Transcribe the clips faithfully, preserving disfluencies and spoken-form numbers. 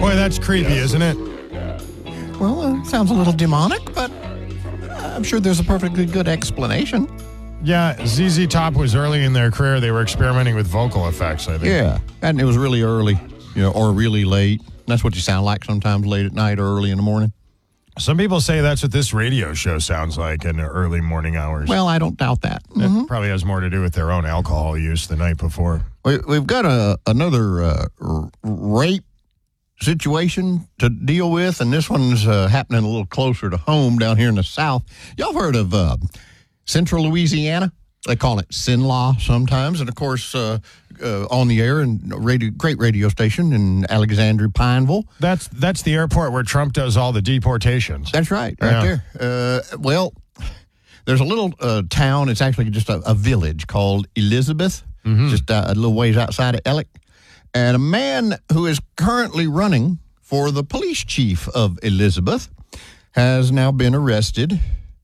Boy, that's creepy, isn't it? Well, uh, sounds a little demonic, but I'm sure there's a perfectly good explanation. Yeah, Z Z Top was early in their career. They were experimenting with vocal effects, I think. Yeah, and it was really early, you know, or really late. That's what you sound like sometimes, late at night or early in the morning. Some people say that's what this radio show sounds like in the early morning hours. Well, I don't doubt that. It Mm-hmm. probably has more to do with their own alcohol use the night before. We, we've got a another uh, r- rape situation to deal with, and this one's uh, happening a little closer to home down here in the South. Y'all heard of uh, Central Louisiana? They call it Sin-Law sometimes, and of course, uh, uh, on the air and radio, great radio station in Alexandria, Pineville. That's that's the airport where Trump does all the deportations. That's right, right Yeah. there. Uh, well, there's a little uh, town. It's actually just a, a village called Elizabeth, just uh, a little ways outside of Ellick. And a man who is currently running for the police chief of Elizabeth has now been arrested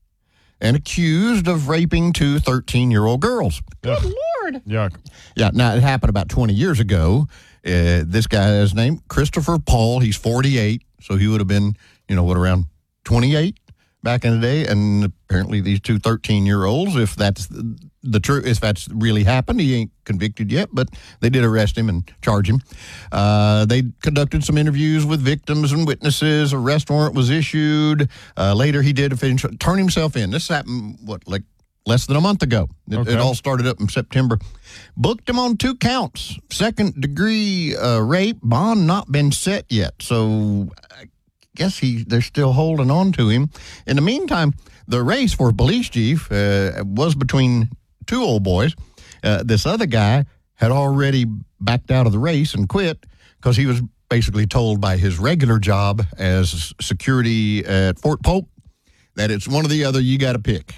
and accused of raping two thirteen-year-old girls. Good Lord. Yuck. Yeah, now it happened about twenty years ago. Uh, this guy is named Christopher Paul. He's forty-eight, so he would have been, you know, what, around twenty-eight back in the day. And apparently these two thirteen-year-olds, if that's the, the truth, if that's really happened, he ain't convicted yet, but they did arrest him and charge him. Uh, they conducted some interviews with victims and witnesses. A arrest warrant was issued. Uh, later, he did eventually turn himself in. This happened, what, like less than a month ago. It, Okay. it all started up in September. Booked him on two counts. Second degree uh, rape. Bond not been set yet. So I guess he they're still holding on to him. In the meantime, the race for police chief uh, was between two old boys. Uh, this other guy had already backed out of the race and quit because he was basically told by his regular job as security at Fort Polk that it's one or the other, you got to pick.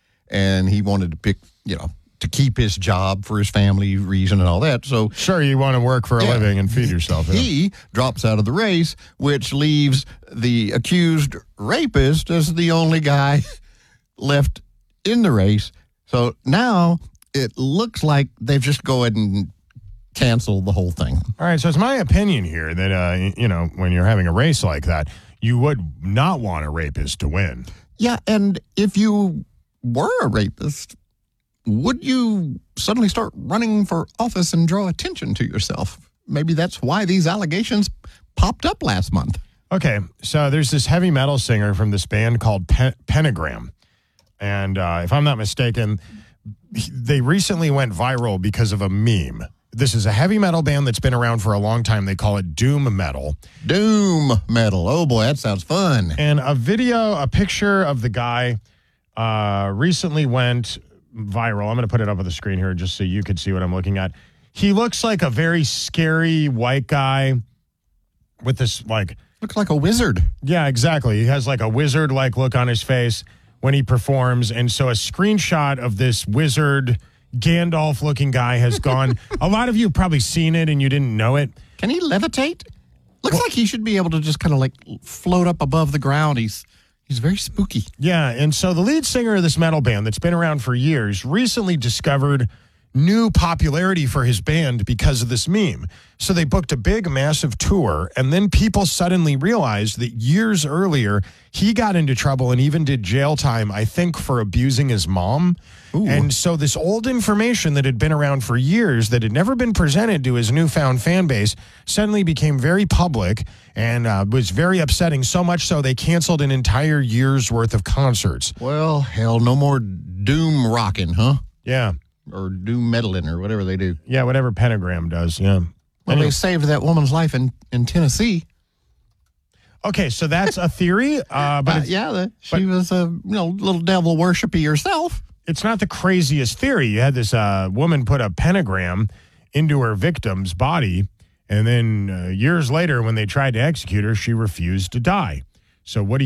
And he wanted to pick, you know, to keep his job for his family reason and all that. So Sure, you want to work for a Yeah. living and feed yourself. yeah. he drops out of the race, which leaves the accused rapist as the only guy left in the race. So now it looks like they've just go ahead and canceled the whole thing. All right, so it's my opinion here that, uh, you know, when you're having a race like that, you would not want a rapist to win. Yeah, and if you were a rapist, would you suddenly start running for office and draw attention to yourself? Maybe that's why these allegations popped up last month. Okay, so there's this heavy metal singer from this band called Pen- Pentagram. And uh, if I'm not mistaken, they recently went viral because of a meme. This is a heavy metal band that's been around for a long time. They call it doom metal. Doom metal. Oh, boy, that sounds fun. And a video, a picture of the guy uh, recently went viral. I'm going to put it up on the screen here just so you could see what I'm looking at. He looks like a very scary white guy with this, like... Looks like a wizard. Yeah, exactly. He has like a wizard-like look on his face when he performs. And so a screenshot of this wizard, Gandalf-looking guy has gone. A lot of you have probably seen it and you didn't know it. Can he levitate? Looks like he should be able to just kind of like float up above the ground. He's he's very spooky. Yeah, and so the lead singer of this metal band that's been around for years recently discovered new popularity for his band because of this meme. So they booked a big, massive tour, and then people suddenly realized that years earlier, he got into trouble and even did jail time, I think, for abusing his mom. Ooh. And so this old information that had been around for years that had never been presented to his newfound fan base suddenly became very public and uh, was very upsetting, so much so they canceled an entire year's worth of concerts. Well, hell, no more doom rocking, huh? Yeah. Or doom meddling or whatever they do. Yeah, whatever Pentagram does, yeah. Well, Anyway. they saved that woman's life in, in Tennessee. Okay, so that's a theory, uh, but Uh, it's, yeah, the, she but- was a you know little devil worshipy herself. it's not the craziest theory. You had this uh, woman put a pentagram into her victim's body, and then uh, years later when they tried to execute her, she refused to die. So what do you